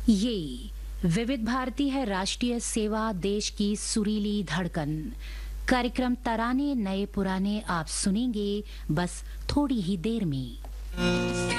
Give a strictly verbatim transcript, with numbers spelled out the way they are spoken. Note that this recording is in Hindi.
ये विविध भारती है, राष्ट्रीय सेवा, देश की सुरीली धड़कन। कार्यक्रम तराने नए पुराने आप सुनेंगे बस थोड़ी ही देर में।